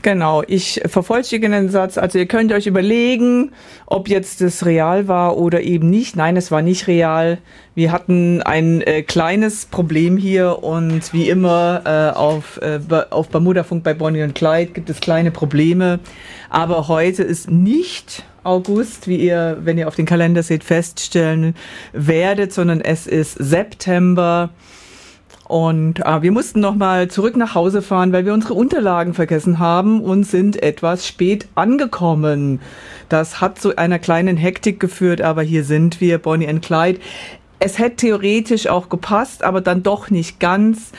Genau, ich vervollständige den Satz. Also ihr könnt euch überlegen, ob jetzt das real war oder eben nicht. Nein, es war nicht real. Wir hatten ein kleines Problem hier und wie immer auf Bermudafunk bei Bonnie und Clyde gibt es kleine Probleme. Aber heute ist nicht August, wie ihr, wenn ihr auf den Kalender seht, feststellen werdet, sondern es ist September. Und wir mussten nochmal zurück nach Hause fahren, weil wir unsere Unterlagen vergessen haben und sind etwas spät angekommen. Das hat zu einer kleinen Hektik geführt, aber hier sind wir, Bonnie und Clyde. Es hätte theoretisch auch gepasst, aber dann doch nicht ganz.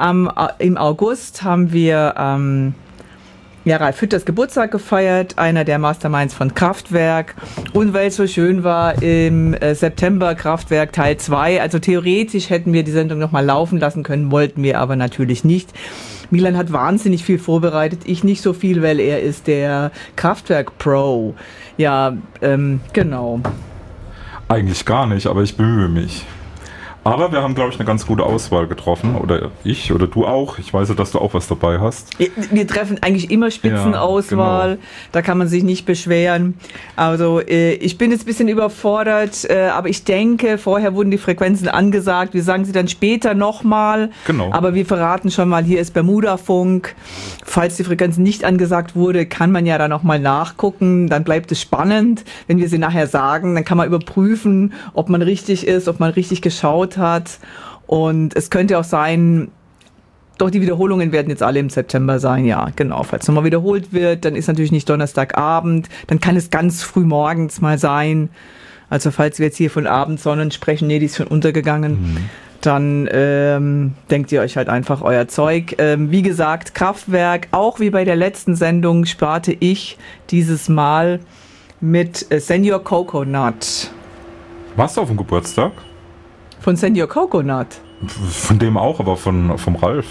Im August haben wir Ralf Hütters Geburtstag gefeiert, einer der Masterminds von Kraftwerk. Und weil es so schön war, im September Kraftwerk Teil 2. Also theoretisch hätten wir die Sendung nochmal laufen lassen können, wollten wir aber natürlich nicht. Milan hat wahnsinnig viel vorbereitet, ich nicht so viel, weil er ist der Kraftwerk-Pro. Ja, genau. Eigentlich gar nicht, aber ich bemühe mich. Aber wir haben, glaube ich, eine ganz gute Auswahl getroffen. Oder ich oder du auch. Ich weiß ja, dass du auch was dabei hast. Wir treffen eigentlich immer Spitzenauswahl. Ja, genau. Da kann man sich nicht beschweren. Also ich bin jetzt ein bisschen überfordert. Aber ich denke, vorher wurden die Frequenzen angesagt. Wir sagen sie dann später nochmal. Genau. Aber wir verraten schon mal, hier ist Bermudafunk. Falls die Frequenzen nicht angesagt wurde, kann man ja da nochmal nachgucken. Dann bleibt es spannend. Wenn wir sie nachher sagen, dann kann man überprüfen, ob man richtig ist, ob man richtig geschaut hat. Und es könnte auch sein, doch die Wiederholungen werden jetzt alle im September sein, ja, genau. Falls nochmal wiederholt wird, dann ist natürlich nicht Donnerstagabend, dann kann es ganz früh morgens mal sein. Also falls wir jetzt hier von Abendsonnen sprechen, nee, die ist schon untergegangen, dann denkt ihr euch halt einfach euer Zeug. Wie gesagt, Kraftwerk, auch wie bei der letzten Sendung, sparte ich dieses Mal mit Senior Coconut. Warst du auf dem Geburtstag? Von Senior Coconut? Von dem auch, aber vom Ralf.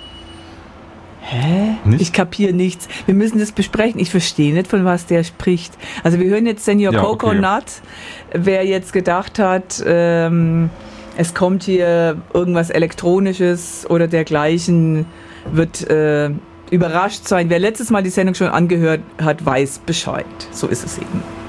Hä? Nicht? Ich kapiere nichts. Wir müssen das besprechen. Ich verstehe nicht, von was der spricht. Also wir hören jetzt Senior Coconut. Okay. Wer jetzt gedacht hat, es kommt hier irgendwas Elektronisches oder dergleichen, wird überrascht sein. Wer letztes Mal die Sendung schon angehört hat, weiß Bescheid. So ist es eben.